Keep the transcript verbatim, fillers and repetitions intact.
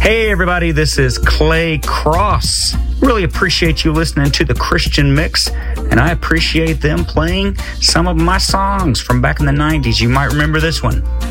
Hey everybody, this is Clay Cross. Really appreciate you listening to the Christian Mix, and I appreciate them playing some of my songs from back in the nineties. You might remember this one.